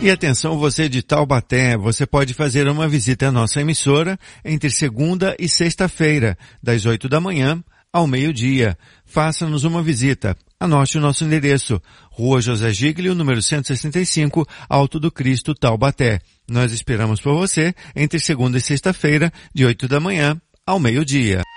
E atenção, você de Taubaté, você pode fazer uma visita à nossa emissora entre segunda e sexta-feira, das 8 da manhã ao meio-dia. Faça-nos uma visita. Anote o nosso endereço: Rua José Giglio, número 165, Alto do Cristo, Taubaté. Nós esperamos por você entre segunda e sexta-feira, de 8 da manhã ao meio-dia.